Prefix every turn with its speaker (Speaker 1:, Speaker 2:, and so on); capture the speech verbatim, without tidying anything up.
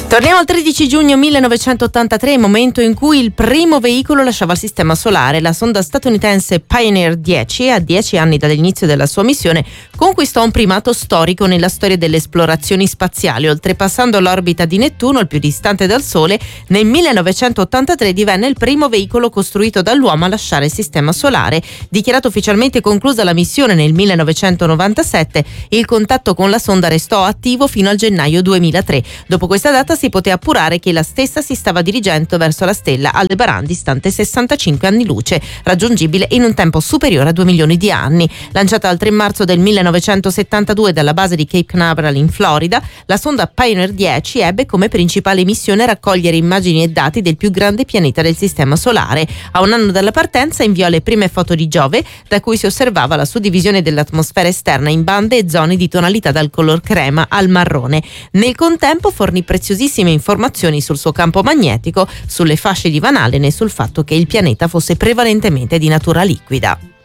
Speaker 1: Torniamo al tredici giugno millenovecentottantatré, momento in cui il primo veicolo lasciava il sistema solare. La sonda statunitense Pioneer dieci, a dieci anni dall'inizio della sua missione, conquistò un primato storico nella storia delle esplorazioni spaziali. Oltrepassando l'orbita di Nettuno, il più distante dal Sole, nel millenovecentottantatré divenne il primo veicolo costruito dall'uomo a lasciare il sistema solare. Dichiarato ufficialmente conclusa la missione nel millenovecentonovantasette, il contatto con la sonda restò attivo fino al gennaio duemilatré. Dopo questa data si poté appurare che la stessa si stava dirigendo verso la stella Aldebaran, distante sessantacinque anni luce, raggiungibile in un tempo superiore a due milioni di anni. Lanciata il tre marzo del millenovecentosettantadue dalla base di Cape Canaveral in Florida, la sonda Pioneer dieci ebbe come principale missione raccogliere immagini e dati del più grande pianeta del sistema solare. A un anno dalla partenza inviò le prime foto di Giove, da cui si osservava la suddivisione dell'atmosfera esterna in bande e zone di tonalità dal color crema al marrone. Nel contempo fornì preziosissime informazioni sul suo campo magnetico, sulle fasce di Van Allen e sul fatto che il pianeta fosse prevalentemente di natura liquida.